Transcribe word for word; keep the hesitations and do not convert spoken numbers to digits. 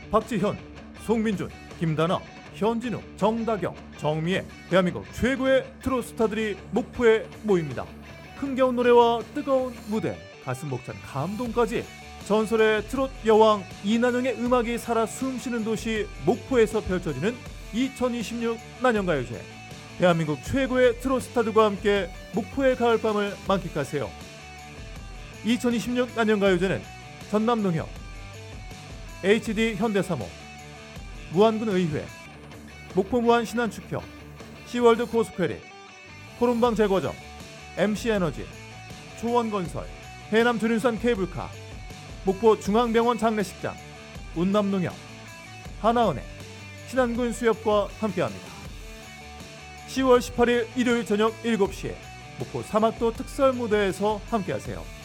박지현, 송민준, 김다나, 현진우, 정다경, 정미애, 대한민국 최고의 트롯 스타들이 목포에 모입니다. 흥겨운 노래와 뜨거운 무대, 가슴 벅찬 감동까지 전설의 트롯 여왕 이난영의 음악이 살아 숨쉬는 도시 목포에서 펼쳐지는 이천이십육 난영가요제. 대한민국 최고의 트롯 스타들과 함께 목포의 가을밤을 만끽하세요. 이천이십육 난영가요제는 전남농협, 에이치디 현대사모, 무안군 의회, 목포무안 신한축협, 시월드 코스퀘리, 코롬방 제과점, 엠씨에너지, 초원건설, 해남 두륜산 케이블카, 목포 중앙병원 장례식장, 운남농협, 하나은행, 신안군 수협과 함께합니다. 시월 십팔일 일요일 저녁 일곱 시에 목포 사막도 특설 무대에서 함께하세요.